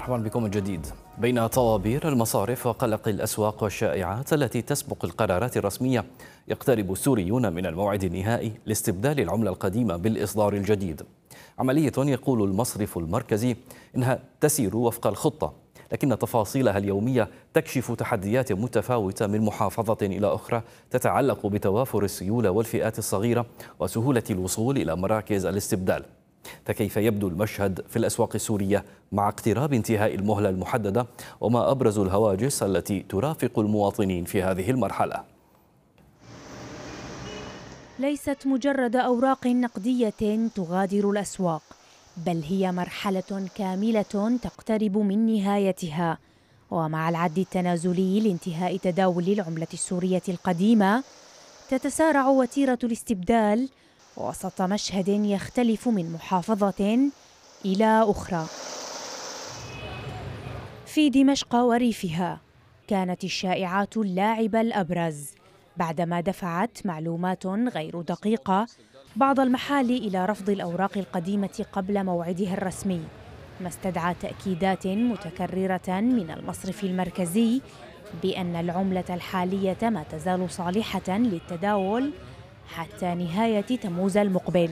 مرحبا بكم من جديد. بين طوابير المصارف وقلق الأسواق والشائعات التي تسبق القرارات الرسمية، يقترب السوريون من الموعد النهائي لاستبدال العملة القديمة بالإصدار الجديد. عملية يقول المصرف المركزي إنها تسير وفق الخطة، لكن تفاصيلها اليومية تكشف تحديات متفاوتة من محافظة إلى أخرى تتعلق بتوافر السيولة والفئات الصغيرة وسهولة الوصول إلى مراكز الاستبدال. فكيف يبدو المشهد في الأسواق السورية مع اقتراب انتهاء المهلة المحددة، وما أبرز الهواجس التي ترافق المواطنين في هذه المرحلة؟ ليست مجرد أوراق نقدية تغادر الأسواق، بل هي مرحلة كاملة تقترب من نهايتها. ومع العد التنازلي لانتهاء تداول العملة السورية القديمة، تتسارع وتيرة الاستبدال وسط مشهد يختلف من محافظة إلى أخرى. في دمشق وريفها كانت الشائعات اللاعب الأبرز، بعدما دفعت معلومات غير دقيقة بعض المحال إلى رفض الأوراق القديمة قبل موعدها الرسمي، ما استدعى تأكيدات متكررة من المصرف المركزي بأن العملة الحالية ما تزال صالحة للتداول حتى نهاية تموز المقبل.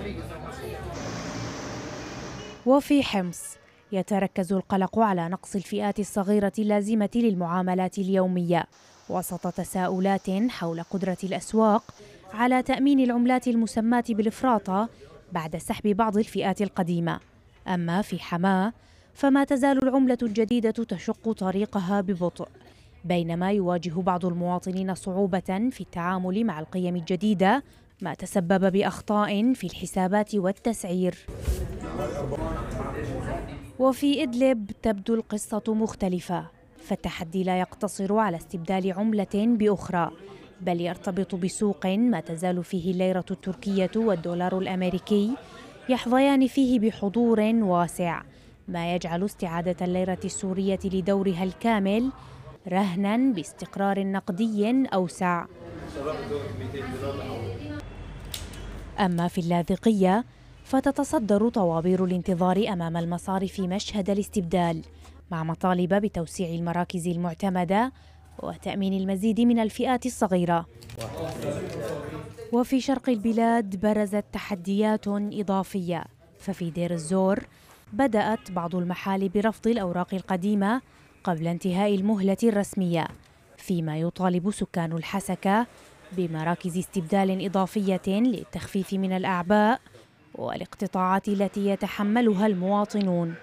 وفي حمص يتركز القلق على نقص الفئات الصغيرة اللازمة للمعاملات اليومية، وسط تساؤلات حول قدرة الأسواق على تأمين العملات المسماة بالإفراط بعد سحب بعض الفئات القديمة. أما في حماة فما تزال العملة الجديدة تشق طريقها ببطء، بينما يواجه بعض المواطنين صعوبة في التعامل مع القيم الجديدة، ما تسبب بأخطاء في الحسابات والتسعير. وفي إدلب تبدو القصة مختلفة، فالتحدي لا يقتصر على استبدال عملة بأخرى، بل يرتبط بسوق ما تزال فيه الليرة التركية والدولار الأمريكي يحظيان فيه بحضور واسع، ما يجعل استعادة الليرة السورية لدورها الكامل رهنا باستقرار نقدي أوسع. أما في اللاذقية فتتصدر طوابير الانتظار أمام المصارف مشهد الاستبدال، مع مطالب بتوسيع المراكز المعتمدة وتأمين المزيد من الفئات الصغيرة. وفي شرق البلاد برزت تحديات إضافية، ففي دير الزور بدأت بعض المحال برفض الأوراق القديمة قبل انتهاء المهلة الرسمية، فيما يطالب سكان الحسكة بمراكز استبدال إضافية للتخفيف من الأعباء والاقتطاعات التي يتحملها المواطنون.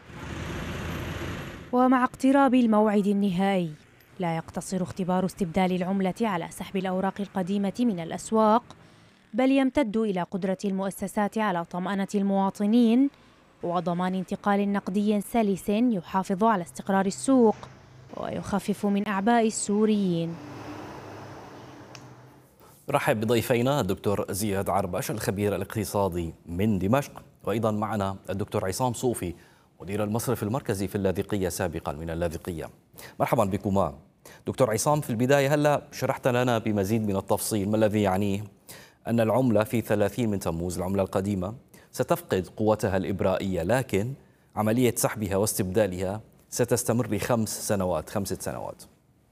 ومع اقتراب الموعد النهائي لا يقتصر اختبار استبدال العملة على سحب الأوراق القديمة من الأسواق، بل يمتد إلى قدرة المؤسسات على طمأنة المواطنين وضمان انتقال نقدي سلس يحافظ على استقرار السوق ويخفف من أعباء السوريين. رحب بضيفينا الدكتور زياد عربش الخبير الاقتصادي من دمشق، وأيضا معنا الدكتور عصام صوفي مدير المصرف المركزي في اللاذقية سابقا من اللاذقية. مرحبا بكما. دكتور عصام، في البداية هلا شرحت لنا بمزيد من التفصيل ما الذي يعنيه أن العملة في 30 من تموز العملة القديمة ستفقد قوتها الإبرائية، لكن عملية سحبها واستبدالها ستستمر خمس سنوات.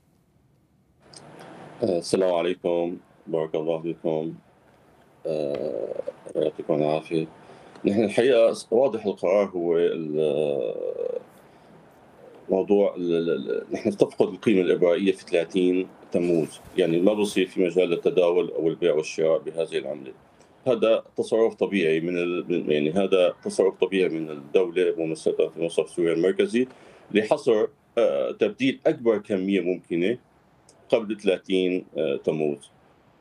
السلام عليكم، بارك الله فيكم، يعطيكم العافية. نحن الحقيقة واضح القرار هو موضوع نحن تفقد القيمة الإبرائية في 30 تموز، يعني ما بصير في مجال للتداول أو البيع والشراء بهذه العملة. هذا تصرف طبيعي يعني هذا تصرف طبيعي من الدولة وممثلة في مصرف سوريا المركزي لحصر تبديل أكبر كمية ممكنة قبل 30 تموز.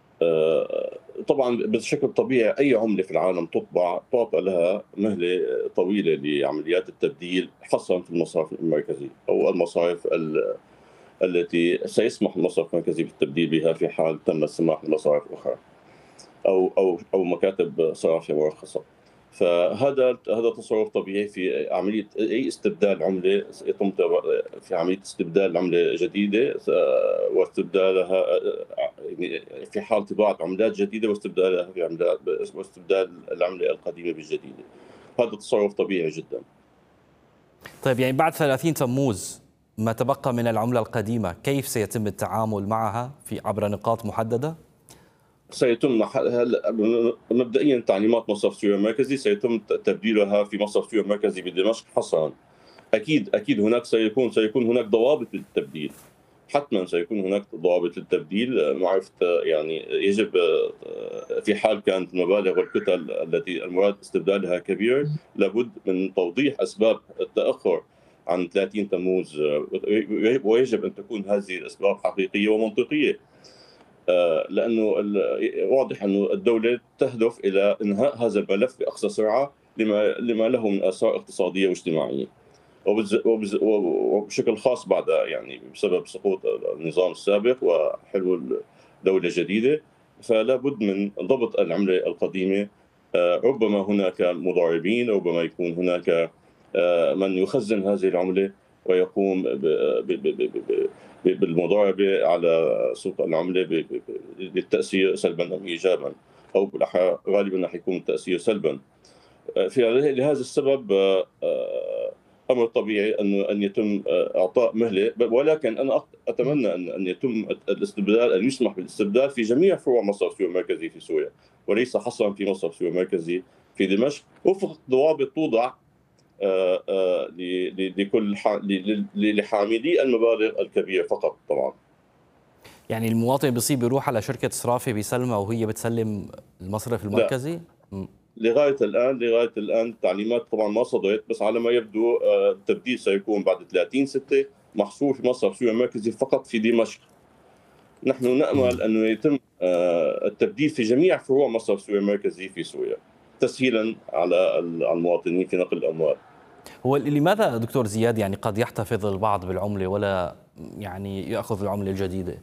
طبعا بشكل طبيعي أي عملة في العالم تطبع تعطى لها مهلة طويلة لعمليات التبديل، خاصة في المصارف المركزية أو المصارف التي سيسمح المصرف المركزي بالتبديل بها في حال تم السماح لمصارف أخرى أو مكاتب صرافة مرخصة. فهذا تصرف طبيعي في عملية أي استبدال عملة. يتم في عملية استبدال عملة جديدة واستبدالها يعني في حال طباعة عملات جديدة واستبدالها في عملات واستبدال العملة القديمة بالجديدة. هذا تصرف طبيعي جدا. طيب يعني بعد 30 تموز ما تبقى من العملة القديمة كيف سيتم التعامل معها عبر نقاط محددة؟ سيتم مبدئيا تعليمات مصرف سوريا المركزي سيتم تبديلها في مصرف سوريا المركزي بدمشق حصرا. اكيد هناك سيكون هناك ضوابط للتبديل، حتما سيكون هناك ضوابط للتبديل. معرفة يعني يجب في حال كانت المبالغ والكتل التي المراد استبدالها كبير لابد من توضيح اسباب التاخر عن 30 تموز، ويجب ان تكون هذه الاسباب حقيقيه ومنطقيه، لانه واضح انه الدوله تهدف الى انهاء هذا الملف باقصى سرعه لما له من اثار اقتصاديه واجتماعيه، وبشكل خاص بعد يعني بسبب سقوط النظام السابق وحلو دولة جديدة، فلا بد من ضبط العملة القديمة. ربما هناك مضاربين، ربما يكون هناك من يخزن هذه العملة ويقوم بالمضاربة على سوق العملة للتأثير سلبا أم إيجابا، أو غالبا رح يكون التأثير سلبا. لهذا السبب امر طبيعي ان يتم اعطاء مهله، ولكن انا اتمنى ان يتم الاستبدال، ان يسمح بالاستبدال في جميع فروع مصرف سوريا المركزي في سوريا، وليس حصرا في مصرف سوريا المركزي في دمشق، وفق ضوابط توضع لكل لحاملي المبالغ الكبيرة فقط. طبعا يعني المواطن بيصيب بيروح على شركة صرافة بيسلمها وهي بتسلم المصرف المركزي؟ لغاية الآن التعليمات طبعا ما صدرت، بس على ما يبدو التبديل سيكون بعد 30/6 محصور في مصرف سوريا المركزي فقط في دمشق. نحن نأمل أنه يتم التبديل في جميع فروع مصرف سوريا المركزي في سوريا تسهيلا على المواطنين في نقل الأموال. هو لماذا دكتور زياد يعني قد يحتفظ البعض بالعملة ولا يعني يأخذ العملة الجديدة؟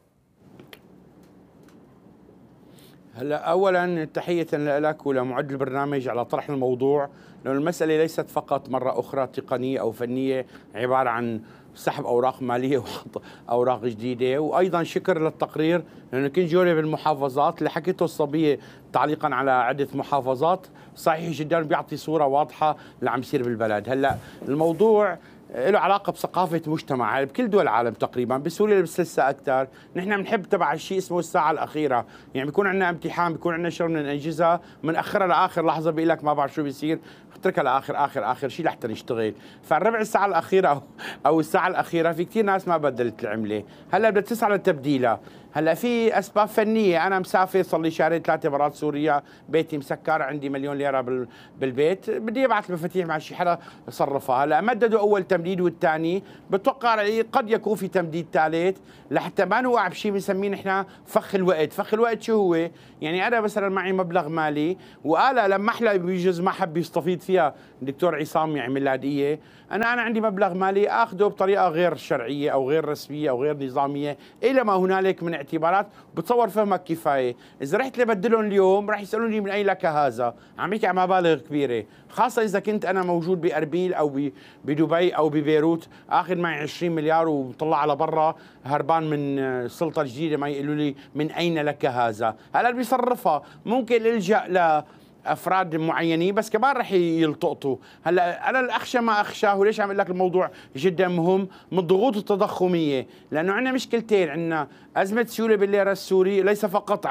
هلا اولا تحيه لك ولمعد البرنامج على طرح الموضوع، لأن المساله ليست فقط مره اخرى تقنيه او فنيه عباره عن سحب اوراق ماليه وحط اوراق جديده. وايضا شكر للتقرير لانه كنت جولة بالمحافظات اللي حكيته الصبيه تعليقا على عده محافظات صحيح جدا، بيعطي صوره واضحه اللي عم يصير بالبلد. هلا الموضوع له علاقه بثقافه مجتمع بكل دول العالم تقريبا، بسوريا بس لسه اكثر. نحن بنحب تبع الشيء اسمه الساعه الاخيره، يعني بيكون عندنا امتحان، بيكون عندنا شغل من الاجهزه بنأخرها لاخر لحظه، بيقول لك ما بعرف شو بيصير، اتركها لاخر اخر شيء لحتى نشتغل. فالربع الساعه الاخيره او الساعه الاخيره في كثير ناس ما بدلت العمله، هلا بدها تسعى لتبديلها. هلا في اسباب فنيه، انا مسافر صار لي شهرين 3 برات سوريا، بيتي مسكر، عندي مليون ليره بالبيت، بدي ابعث المفاتيح مع شي حدا صرفها. هلا مددوا اول تمديد والثاني، بتوقع قد يكون في تمديد ثالث لحتى ما نوقع بشيء بنسميه نحن فخ الوقت. فخ الوقت شو هو؟ يعني انا مثلا معي مبلغ مالي وآلة لما احلى بيجوز ما حب يستفيد فيها الدكتور عصام يعني ميلاديه، انا عندي مبلغ مالي اخذه بطريقه غير شرعيه او غير رسميه او غير نظاميه الى ما هنالك من اعتبارات بتصور فهمك كفايه. اذا رحت لبدلهم اليوم راح يسالوني من اين لك هذا، عم بحكي عن مبالغ كبيره، خاصه اذا كنت انا موجود باربيل او بدبي او ببيروت اخذ معي 20 مليار وبطلع على برا هربان من السلطه الجديده، ما يقولوا لي من اين لك هذا. هلا بيصرفها، ممكن الجا افراد معينين بس كمان رح يلتقطوا. هلا انا الاخشى ما اخشاه، وليش عم اقول لك الموضوع جدا مهم؟ من الضغوط التضخميه، لانه عندنا مشكلتين، عندنا ازمه سيوله بالليره السوري، ليس فقط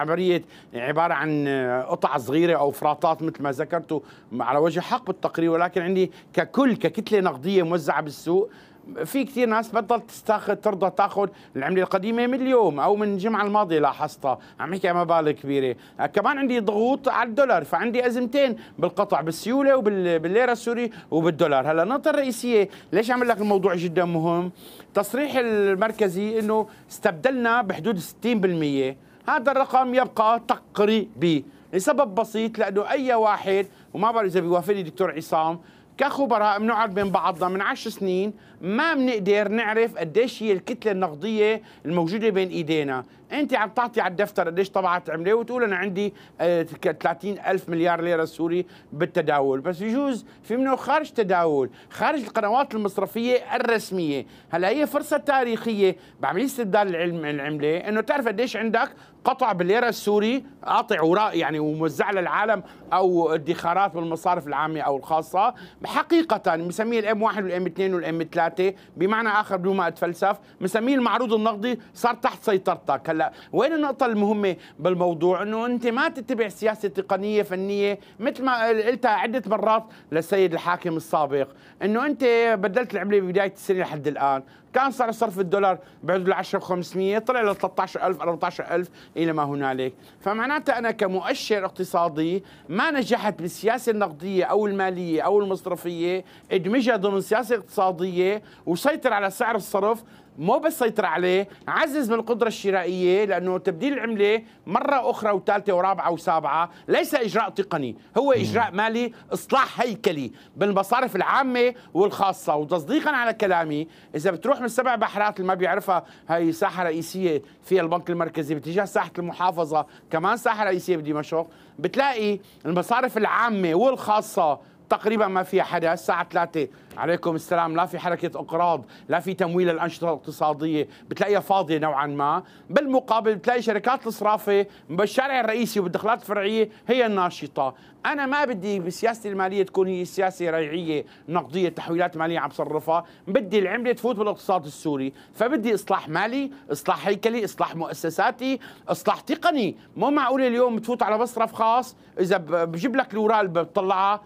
عباره عن قطع صغيره او فراطات مثل ما ذكرتوا على وجه حق بالتقرير، ولكن عندي ككتله نقديه موزعه بالسوق. في كثير ناس بتضل ترضى تاخذ العمله القديمه من اليوم او من الجمعه الماضيه، لاحظتها عم نحكي عن مبالغ كبيره. كمان عندي ضغوط على الدولار، فعندي ازمتين بالقطع، بالسيوله وبالليره السوري وبالدولار. هلا النقطه الرئيسيه ليش عم لك الموضوع جدا مهم؟ تصريح المركزي انه استبدلنا بحدود 60%، هذا الرقم يبقى تقريبي لسبب بسيط، لانه اي واحد، وما بعرف اذا بيوافقني دكتور عصام، كخبراء بنقعد بين بعضنا من 10 سنين ما بنقدر نعرف قديش هي الكتله النقديه الموجوده بين ايدينا. انت عم تعطي على الدفتر قديش طبعت عمله وتقول انا عندي 30,000 مليار ليره سوري بالتداول، بس يجوز في منه خارج تداول، خارج القنوات المصرفيه الرسميه. هلا هي فرصه تاريخيه بعمليه استبدال العمله، انه تعرف قديش عندك قطع بالليره السوري قاطع وراء يعني وموزع للعالم، او ادخارات بالمصارف العامه او الخاصه. حقيقه بنسميه الام 1 والام 2 والام 3 بمعنى اخر بدون ما اتفلسف، بنسميه المعروض النقدي صار تحت سيطرتك. هلا وين النقطه المهمه بالموضوع؟ انه انت ما تتبع سياسه تقنيه فنيه مثل ما قلتها عده مرات للسيد الحاكم السابق، انه انت بدلت العمله ببدايه السنه لحد الان كان صار صرف الدولار بحدود 10,500 طلع ل 13,000 14,000 الى ما هنالك. فمعناتها انا كمؤشر اقتصادي ما نجحت بالسياسه النقديه او الماليه او المصرفيه ادمجها ضمن سياسه اقتصاديه وسيطر على سعر الصرف. مو بس سيطر عليه، عزز من القدرة الشرائية، لأنه تبديل العملة مرة أخرى وثالثة ورابعة وسابعة ليس إجراء تقني، هو إجراء مالي، إصلاح هيكلي بالمصارف العامة والخاصة. وتصديقا على كلامي، إذا بتروح من السبع بحرات اللي ما بيعرفها هي ساحة رئيسية فيها البنك المركزي باتجاه ساحة المحافظة، كمان ساحة رئيسية بدمشق، بتلاقي المصارف العامة والخاصة تقريبا ما فيها حدا. الساعة 3 عليكم السلام لا في حركة اقراض، لا في تمويل الأنشطة الاقتصادية، بتلاقيها فاضية نوعا ما. بالمقابل بتلاقي شركات الصرافة بالشارع الرئيسي والدخلات الفرعية هي الناشطة. أنا ما بدي بسياستي المالية تكون هي سياسة ريعية نقدية تحويلات مالية عم صرفها، بدي العملة تفوت بالاقتصاد السوري، فبدي إصلاح مالي، إصلاح هيكلي، إصلاح مؤسساتي، إصلاح تقني. مو معقول اليوم تفوت على مصرف خاص إذا بجيب لك الأوراق اللي بتطلعها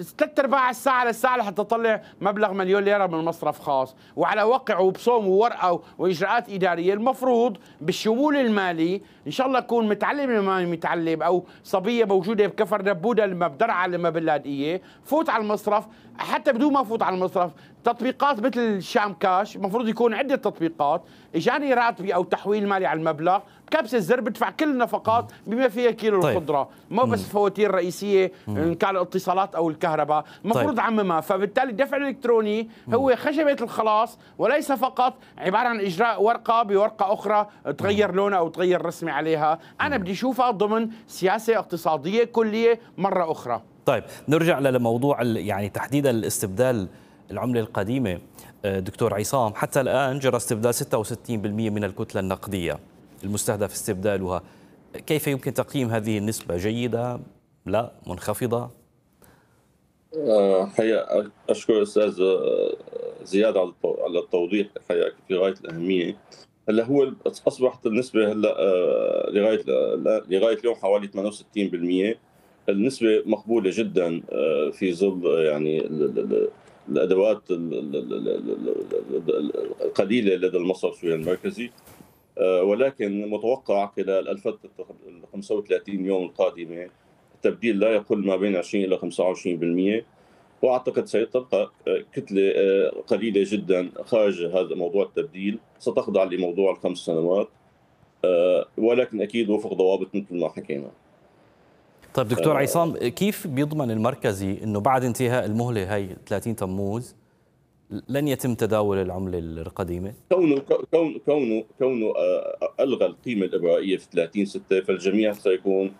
3/4 الساعة للساعة لحتى تطلع مبلغ مليون ليرة من مصرف خاص، وعلى وقع وبصوم وورقة وإجراءات إدارية. المفروض بالشمول المالي إن شاء الله يكون متعلم ما متعلم، أو صبية موجودة بكفر دبودة لما بدرعة لما باللاذقية، فوت على المصرف. حتى بدون ما فوت على المصرف، تطبيقات مثل شام كاش المفروض يكون عدة تطبيقات، إجاني راتبي أو تحويل مالي على المبلغ، بكبسة الزر بدفع كل النفقات بما فيها كيلو طيب. الخضرة، مو بس الفواتير الرئيسية إن كان الاتصالات أو الكهرباء، المفروض عممها. فبالتالي الدفع الإلكتروني هو خشبة الخلاص، وليس فقط عبارة عن إجراء ورقة بورقة أخرى تغير لونها أو تغير رسمي عليها. أنا بدي أشوفها ضمن سياسة اقتصادية كلية مرة أخرى. طيب نرجع لموضوع يعني تحديدا الاستبدال العملة القديمة. دكتور عصام، حتى الآن جرى استبدال 66% من الكتلة النقدية المستهدف استبدالها. كيف يمكن تقييم هذه النسبة؟ جيدة؟ لا؟ منخفضة؟ حقيقة أشكر أستاذ زياد على التوضيح، حقيقة في غاية الأهمية. هلا هو أصبحت النسبة هلا لغاية اليوم حوالي 68%. النسبة مقبولة جدا في ظل يعني الأدوات القليلة لدى المصرف السوري المركزي، ولكن متوقع خلال الفترة 35 يوم القادمة التبديل لا يقل ما بين 20 إلى 25%، وأعتقد سيتبقى كتلة قليلة جدا خارج هذا موضوع التبديل ستخضع لموضوع ال5 سنوات، ولكن أكيد وفق ضوابط مثل ما حكينا. طيب دكتور عصام، كيف بيضمن المركزي أنه بعد انتهاء المهلة هي 30 تموز لن يتم تداول العملة القديمة؟ كونه ألغى القيمة الإبرائية في 30/6، فالجميع سيكون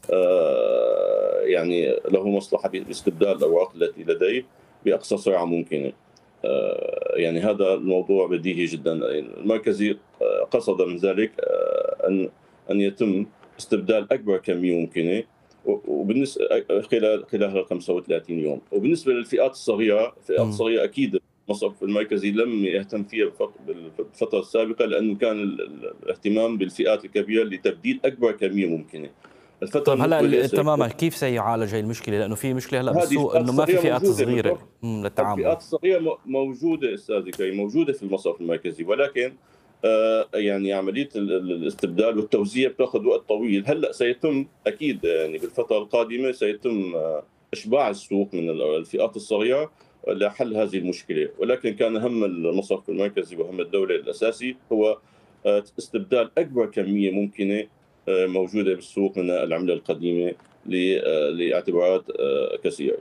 يعني له مصلحة باستبدال الأوراق التي لديه بأقصى سرعة ممكنة. يعني هذا الموضوع بديهي جدا. المركزي قصد من ذلك أن يتم استبدال أكبر كمية ممكنة وبالنسبة خلال 35 يوم. وبالنسبة للفئات الصغيرة، الفئات الصغيرة أكيد المصرف المركزي لم يهتم فيها بالفترة السابقة، لأنه كان الاهتمام بالفئات الكبيرة لتبديل أكبر كمية ممكنة. طيب هلا تماما كيف سيعالج هذه المشكلة؟ لأنه في مشكلة هلا بالسوق أنه ما في فئات صغيرة للتعامل. الفئات الصغيرة موجودة أستاذ كريم، موجودة في المصرف المركزي، ولكن يعني عملية الاستبدال والتوزيع بتاخذ وقت طويل. هلا سيتم أكيد يعني بالفترة القادمة سيتم إشباع السوق من الفئات الصغيرة لحل هذه المشكلة، ولكن كان هم المصرف المركزي وهم الدولة الأساسي هو استبدال أكبر كمية ممكنة موجودة بالسوق من العملة القديمة لاعتبارات كثيرة.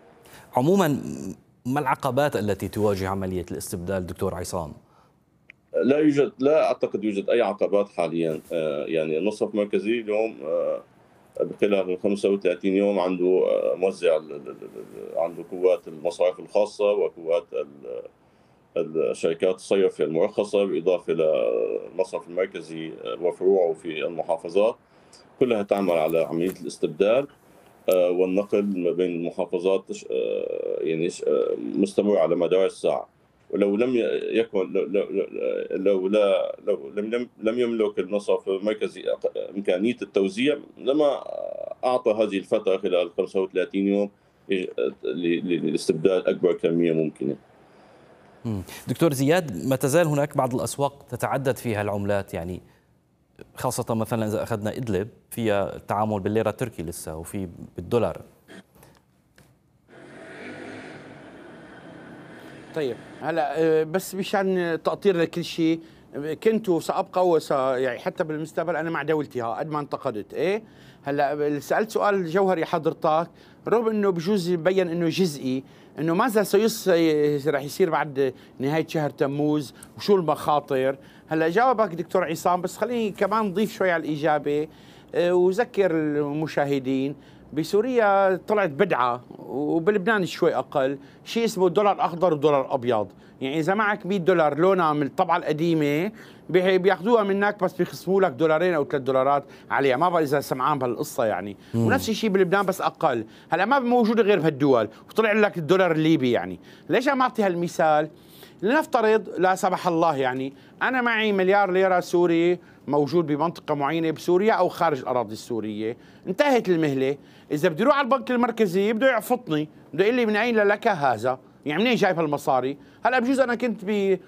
عموما ما العقبات التي تواجه عملية الاستبدال دكتور عصام؟ لا اعتقد يوجد اي عقبات حاليا. يعني المصرف المركزي اليوم خلال ال 35 يوم عنده موزع عنده قوات المصارف الخاصه وقوات الشركات الصيفية المرخصة، بالإضافة للمصرف المركزي وفروعه في المحافظات، كلها تعمل على عملية الاستبدال والنقل ما بين المحافظات، يعني مستمر على مدار الساعة. ولو لم يكن لم يملك المصرف المركزي إمكانية التوزيع لما أعطى هذه الفترة خلال 35 يوم لاستبدال أكبر كمية ممكنة. دكتور زياد، ما تزال هناك بعض الأسواق تتعدد فيها العملات، يعني خاصة مثلا إذا أخذنا إدلب فيها التعامل بالليرة التركي لسه وفي بالدولار. طيب هلا بس مشان تقطير لكل شيء، كنت وسأبقى يعني حتى بالمستقبل أنا مع دولتي قد ما انتقدت. إيه هلا سألت سؤال جوهري حضرتك، رغم إنه بجوز يبين إنه جزئي، إنه ماذا رح يصير بعد نهاية شهر تموز وشو المخاطر. هلا جاوبك دكتور عصام، بس خليني كمان نضيف شوي على الإجابة وذكر المشاهدين. بسوريا طلعت بدعة، وبلبنان شوي أقل، شيء اسمه الدولار أخضر والدولار أبيض. يعني إذا معك $100 لونها من الطبعة القديمة بياخذوها منك، بس بيخصموا لك $2 أو $3 عليها. ما بعرف إذا سمعان بهالقصة يعني. ونفس الشيء بلبنان بس أقل. هلا ما موجودة غير بهالدول، وطلع لك الدولار الليبي. يعني ليش عم أعطي هالمثال؟ لنفترض لا سمح الله يعني أنا معي $1,000,000 ليرة سوري موجود بمنطقة معينة بسوريا أو خارج الأراضي السورية، انتهت المهلة. إذا بدي أروح على البنك المركزي بده يعفطني، بده يقول لي من أين لك هذا؟ يعني منين جايب هالمصاري؟ هلا بجوز أنا كنت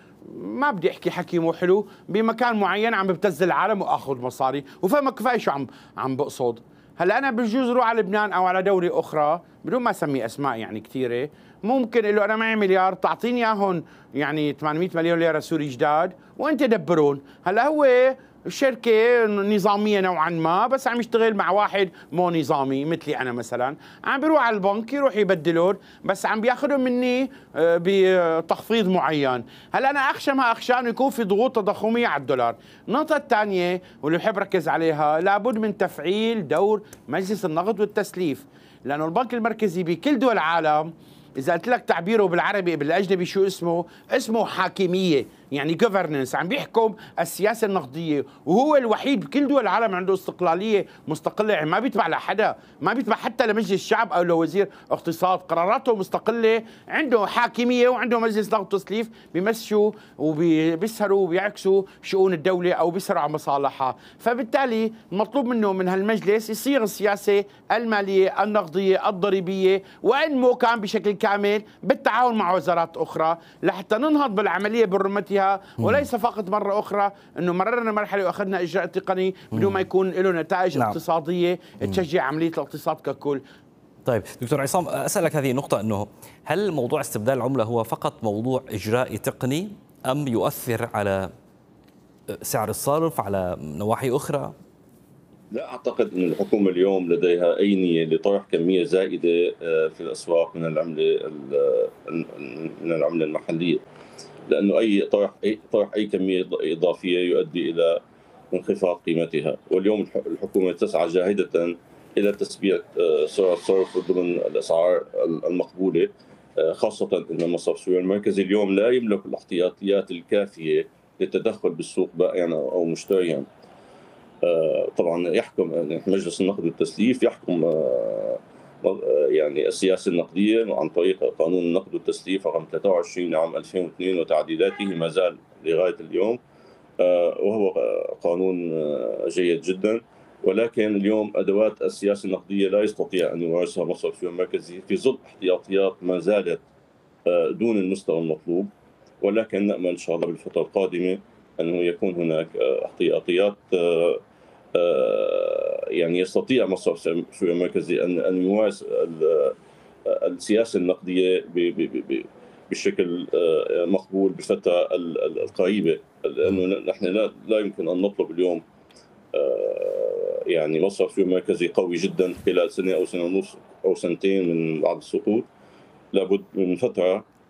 ما بدي أحكي حكي مو حلو، بمكان معين عم ببتز العالم وآخذ مصاري، وفهمك كفاية شو عم بقصد. هلا أنا بجوز أروح على لبنان أو على دولة أخرى بدون ما أسمي أسماء يعني كثيرة، ممكن له أنا معي $1,000,000 تعطيني إياهم يعني 800 مليون ليرة سوري جداد وأنت دبرون. هلا هو شركة نظامية نوعا ما، بس عم يشتغل مع واحد مو نظامي مثلي أنا مثلا، عم بيروح على البنك يروح يبدلون، بس عم بياخذهم مني بتخفيض معين. هلا أنا أخشى ما أخشى أنه يكون في ضغوط تضخمية على الدولار. النقطة الثانية واللي بحب ركز عليها، لابد من تفعيل دور مجلس النقد والتسليف، لأنه البنك المركزي بكل دول العالم إذا قلت لك تعبيره بالعربي بالأجنبي شو اسمه حاكمية، يعني governance، عم بيحكم السياسة النقدية، وهو الوحيد بكل دول العالم عنده استقلالية مستقلة، يعني ما بيتبع لحدا، ما بيتبع حتى لمجلس الشعب أو لوزير اقتصاد، قراراته مستقلة، عنده حاكمية وعنده مجلس نقد وتسليف بيمشوا وبيسهروا وبيعكسوا شؤون الدولة أو بيسهروا على مصالحها. فبالتالي المطلوب منه من هالمجلس يصيغ السياسة المالية النقدية الضريبية وأنمو كان بشكل كامل بالتعاون مع وزارات أخرى لحتى ننهض بالعملية برمتها، وليس فقط مرة أخرى أنه مررنا مرحلة وأخذنا إجراء تقني بدون ما يكون له نتائج اقتصادية تشجع عملية الاقتصاد ككل. طيب دكتور عصام، أسألك هذه النقطة، أنه هل موضوع استبدال العملة هو فقط موضوع إجرائي تقني أم يؤثر على سعر الصرف على نواحي أخرى؟ لا أعتقد أن الحكومة اليوم لديها أي نية لطرح كمية زائدة في الأسواق من العملة المحلية، لأنه طرح أي كمية إضافية يؤدي إلى انخفاض قيمتها. واليوم الحكومة تسعى جاهدة إلى تثبيت سعر الصرف ضمن الأسعار المقبولة، خاصة أن المصرف السوري المركزي اليوم لا يملك الاحتياطيات الكافية للتدخل بالسوق بائعا أو مشتريا. طبعا يحكم مجلس النقد والتسليف، يحكم يعني السياسة النقدية عن طريق قانون النقد والتسليف رقم 23 لعام 2002 وتعديلاته ما زال لغاية اليوم، وهو قانون جيد جدا. ولكن اليوم أدوات السياسة النقدية لا يستطيع أن يمارسها المصرف السوري المركزي في ظل احتياطيات ما زالت دون المستوى المطلوب. ولكن نأمل إن شاء الله بالفترة القادمة أنه يكون هناك احتياطيات يعني يستطيع المصرف السوري المركزي أن يمارس السياسة النقدية بشكل مقبول بالفترة القريبة، لأنه نحن لا يمكن أن نطلب اليوم يعني مصرف سوري مركزي قوي جدا خلال سنة أو سنة ونص أو سنتين من بعد السقوط. لابد من فترة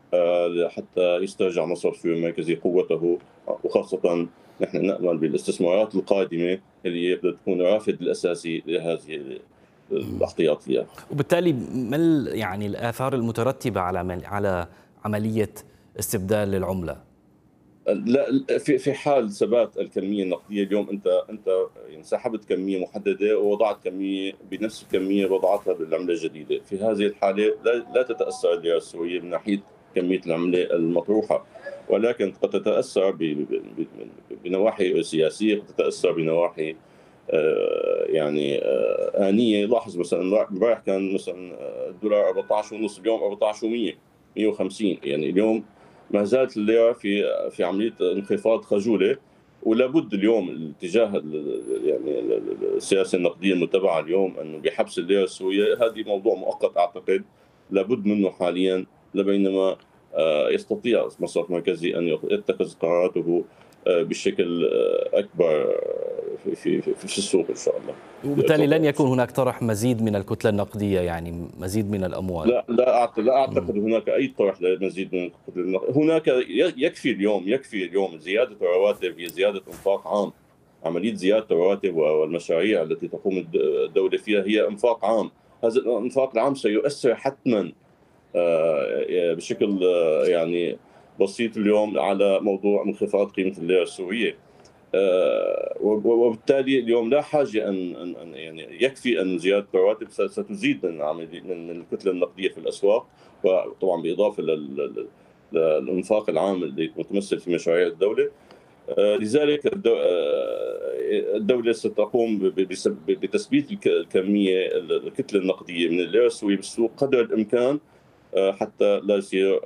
حتى يسترجع مصرفه المركزي قوته، وخاصة نحن نأمل بالاستثمارات القادمة اللي تكون رافد الأساسي لهذه الاحتياطيات. وبالتالي ما يعني الآثار المترتبة على عملية استبدال العملة؟ لا، في حال ثبات الكميه النقديه اليوم، انت يعني سحبت كميه محدده ووضعت كميه بنفس الكميه وضعتها بالعمله الجديده، في هذه الحاله لا تتاثر الليره السوريه من ناحيه كميه العمله المطروحه، ولكن قد تتاثر بنواحي سياسيه، قد تتاثر بنواحي يعني آنية. لاحظ مثلا امبارح كان مثلا الدولار 14.5، اليوم 14.100 150، يعني اليوم ما زالت الليره في عمليه انخفاض خجوله، ولابد اليوم الاتجاه يعني السياسه النقديه المتبعه اليوم انه بحبس الليره السوريه، هذه موضوع مؤقت اعتقد لابد منه حاليا لبينما يستطيع المصرف المركزي ان يتخذ قراراته بشكل اكبر في السوق ان شاء الله. وبالتالي لن يكون هناك طرح مزيد من الكتله النقديه، يعني مزيد من الاموال؟ لا اعتقد هناك اي طرح لمزيد من الكتله النقديه. هناك يكفي اليوم زياده الرواتب، هي زياده انفاق عام. عمليه زياده الرواتب والمشاريع التي تقوم الدوله فيها هي انفاق عام. هذا الانفاق العام سيؤثر حتما بشكل يعني بسيط اليوم على موضوع انخفاض قيمه الليره السوريه. وبالتالي اليوم لا حاجه ان يعني يكفي ان زياده الرواتب ستزيد من الكتله النقديه في الاسواق، وطبعا بالاضافه للانفاق العام اللي متمثل في مشاريع الدوله. لذلك الدوله ستقوم بتثبيت الكميه الكتله النقديه من الليره السوريه بالسوق قدر الامكان، حتى لا يصير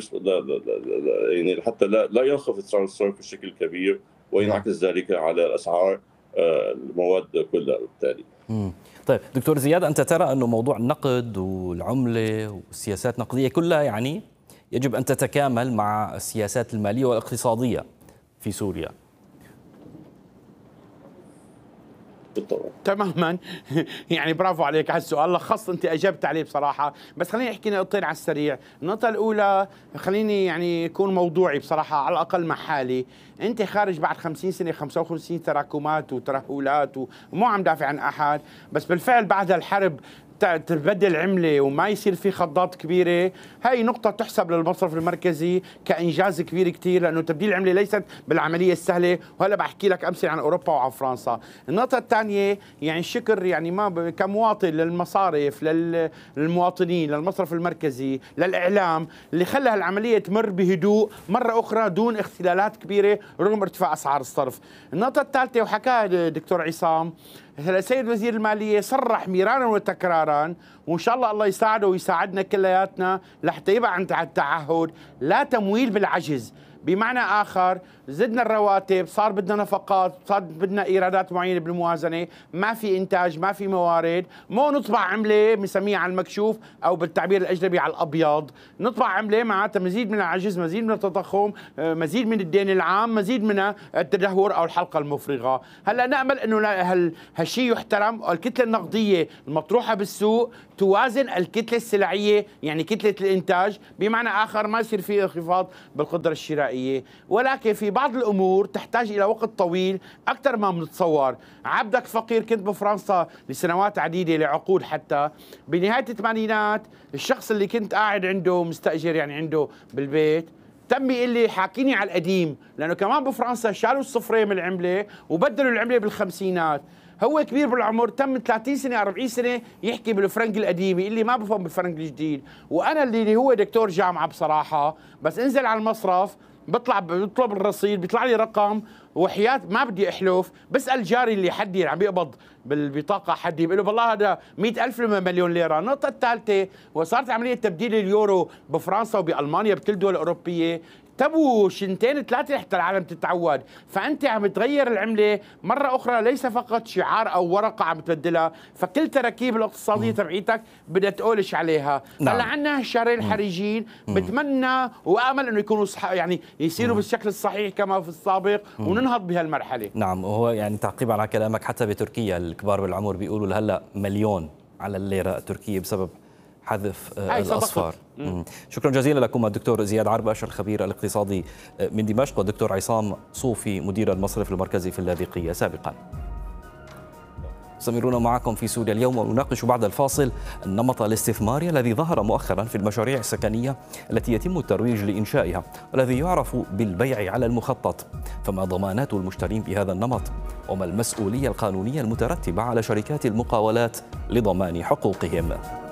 يعني حتى لا ينخفض سعر الصرف بشكل كبير وينعكس ذلك على اسعار المواد كلها بالتالي. طيب دكتور زياد، انت ترى انه موضوع النقد والعمله والسياسات النقديه كلها يعني يجب ان تتكامل مع السياسات الماليه والاقتصاديه في سوريا؟ بالطبع. تماما. يعني برافو عليك على السؤال، لخصت انت اجبت عليه بصراحه، بس خليني احكي نقطتين على السريع. النقطه الاولى خليني يعني يكون موضوعي بصراحه على الاقل مع حالي. انت خارج بعد 50 سنه 55 تراكمات وترهلات، ومو عم دافع عن احد، بس بالفعل بعد الحرب تبدل عمله وما يصير في خضات كبيره، هاي نقطه تحسب للمصرف المركزي كانجاز كبير كثير، لانه تبديل العمله ليست بالعمليه السهله، وهلا بحكي لك امثله عن اوروبا وعن فرنسا. النقطه الثانيه يعني الشكر يعني ما كمواطن للمصارف، للمواطنين، للمصرف المركزي، للاعلام اللي خلى هالعمليه تمر بهدوء مره اخرى دون اختلالات كبيره رغم ارتفاع اسعار الصرف. النقطه الثالثه وحكاها الدكتور عصام، هلا السيد وزير الماليه صرح مراراً وتكرارا، وان شاء الله الله يساعده ويساعدنا كلياتنا لحتى يبقى عند التعهد لا تمويل بالعجز. بمعنى آخر زدنا الرواتب، صار بدنا نفقات، صار بدنا إيرادات معينة بالموازنة، ما في إنتاج، ما في موارد، مو نطبع عملة بنسميها على المكشوف أو بالتعبير الأجنبي على الأبيض، نطبع عملة معناتها مزيد من العجز، مزيد من التضخم، مزيد من الدين العام، مزيد من التدهور أو الحلقة المفرغة. هلا نأمل أنه هالشيء يحترم، الكتلة النقدية المطروحة بالسوق توازن الكتلة السلعية، يعني كتلة الإنتاج، بمعنى آخر ما يصير في انخفاض بالقدرة الشرائية. ولكن في بعض الأمور تحتاج إلى وقت طويل أكثر ما بنتصور. عبدك فقير، كنت بفرنسا لسنوات عديدة، لعقود حتى، بنهاية الثمانينات الشخص اللي كنت قاعد عنده مستأجر يعني عنده بالبيت تم يقول لي حاكيني على القديم، لأنه كمان بفرنسا شالوا الصفرين من العملة وبدلوا العملة بالخمسينات. هو كبير بالعمر، تم 30 سنة 40 سنة يحكي بالفرنك القديم، اللي ما بفهم بالفرنك الجديد. وأنا اللي هو دكتور جامعة بصراحة، بس انزل على المصرف بطلب الرصيد بيطلع لي رقم، وحياة ما بدي احلف، بسأل جاري اللي حدي اللي عم بيقبض بالبطاقة حدي، بقول له والله هذا 100,000 مليون ليرة. النقطة الثالثة، وصارت عملية تبديل اليورو بفرنسا وبألمانيا بكل دول أوروبية، تبو شنتين ثلاثة لحتى العالم تتعود. فأنت عم تغير العملة مرة أخرى، ليس فقط شعار أو ورقة عم تبدلها، فكل تراكيب الاقتصادية تبعيتك بدها تقولش عليها. هلا عنا هالشهرين الحرجين، بتمنى وآمل أنه يكونوا يعني يصيروا بالشكل الصحيح كما في السابق، وننهض بهالمرحلة. نعم، وهو يعني تعقيبا على كلامك، حتى بتركيا الكبار بالعمر بيقولوا هلا مليون على الليرة التركية بسبب حذف هاي صدقت. الأصفار. شكرا جزيلا لكم الدكتور زياد عربش الخبير الاقتصادي من دمشق، والدكتور عصام صوفي مدير المصرف المركزي في اللاذقية سابقا. مستمرون معكم في سوريا اليوم، ونناقش بعد الفاصل النمط الاستثماري الذي ظهر مؤخرا في المشاريع السكنية التي يتم الترويج لإنشائها، والذي يعرف بالبيع على المخطط. فما ضمانات المشترين بهذا النمط؟ وما المسؤولية القانونية المترتبة على شركات المقاولات لضمان حقوقهم؟